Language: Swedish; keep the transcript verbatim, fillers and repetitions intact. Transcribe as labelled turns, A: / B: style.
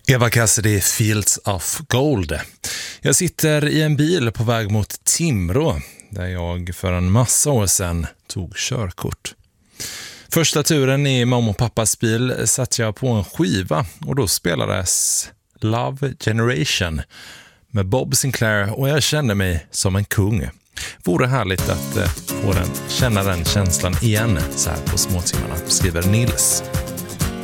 A: Eva Cassidy, Fields of Gold. Jag sitter i en bil på väg mot Timrå, där jag för en massa år sedan tog körkort. Första turen i mamma och pappas bil satt jag på en skiva och då spelades Love Generation med Bob Sinclair och jag kände mig som en kung. Vore härligt att få den, känna den känslan igen så här på småtimmarna, skriver Nils.